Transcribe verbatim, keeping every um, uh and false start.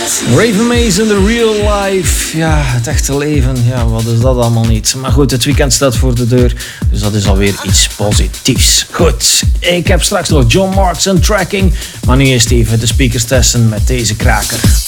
Raven Maze in the real life. Ja, het echte leven. Ja, wat is dat allemaal niet? Maar goed, het weekend staat voor de deur. Dus dat is alweer iets positiefs. Goed, ik heb straks nog John Marks en Tracking. Maar nu eerst even de speakers testen met deze kraker.